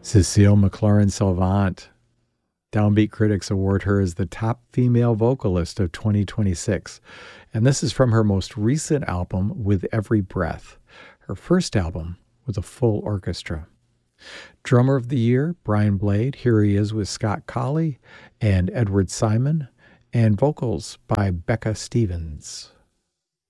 Cecile McLaurin-Salvant. Downbeat critics award her as the top female vocalist of 2026. And this is from her most recent album, With Every Breath, her first album with a full orchestra. Drummer of the Year, Brian Blade. Here he is with Scott Colley and Edward Simon, and vocals by Becca Stevens.